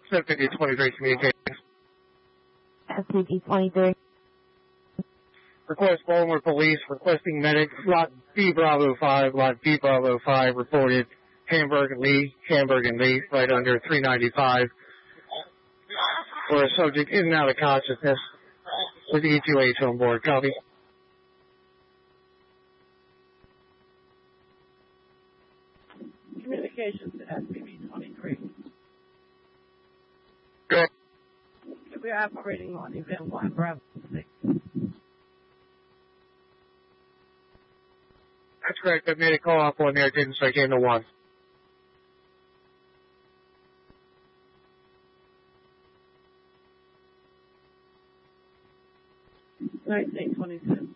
750-23 communications. SCP-23. Request Baltimore Police requesting medic. Lot B Bravo 5, Lot B Bravo 5 reported Hamburg and Lee, right under 395. Where a subject in and out of consciousness with E2H on board. Copy. Communications to SCP-23. Good. We are operating on event 1, Bravo 6. That's correct. I made a call up on there, didn't, so I came to 1. Night 826.